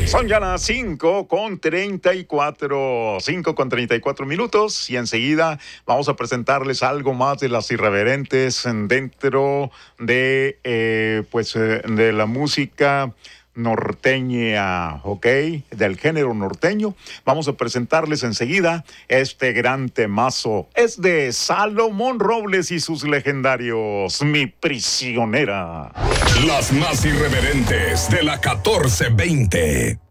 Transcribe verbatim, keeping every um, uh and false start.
Son ya las cinco con treinta y cuatro, cinco con treinta y cuatro minutos y enseguida vamos a presentarles algo más de las irreverentes dentro de, eh, pues, eh, de la música norteña, ¿ok? Del género norteño. Vamos a presentarles enseguida este gran temazo. Es de Salomón Robles y sus legendarios Mi Prisionera. Las más irreverentes de la catorce veinte.